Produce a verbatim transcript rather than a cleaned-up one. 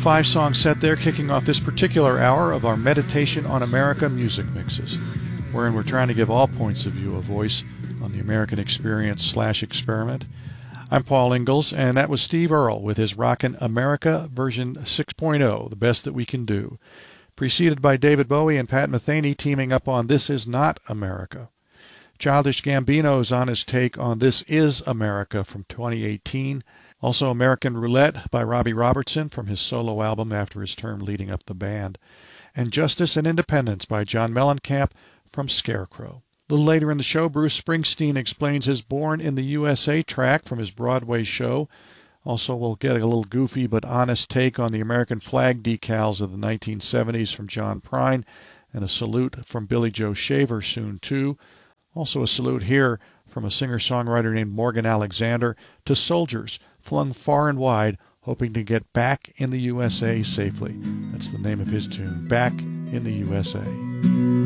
five-song set there, kicking off this particular hour of our Meditation on America music mixes, wherein we're trying to give all points of view a voice on the American experience slash experiment. I'm Paul Ingalls, and that was Steve Earle with his Rockin' America version six point oh, the best that we can do, preceded by David Bowie and Pat Metheny teaming up on This Is Not America. Childish Gambino's on his take on This Is America from twenty eighteen. Also American Roulette by Robbie Robertson from his solo album after his term leading up the band. And Justice and Independence by John Mellencamp from Scarecrow. A little later in the show, Bruce Springsteen explains his Born in the U S A track from his Broadway show. Also, we'll get a little goofy but honest take on the American flag decals of the nineteen seventies from John Prine, and a salute from Billy Joe Shaver soon, too. Also a salute here from a singer-songwriter named Morgan Alexander to soldiers flung far and wide, hoping to get back in the U S A safely. That's the name of his tune, Back in the U S A.